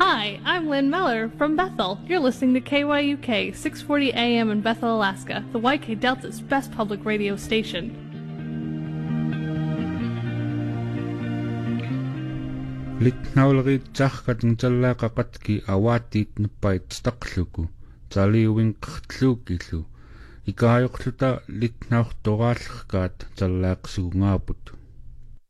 Hi, I'm Lynn Meller from Bethel. You're listening to KYUK 640 AM in Bethel, Alaska, the YK Delta's best public radio station. Litnaulriitsarkat ngtallaaqaqatki awaatiit nuppait staqluku taliuinqertluukillu ikaayoqluta litnaurtoraallerkaat tallaaqsugungaaput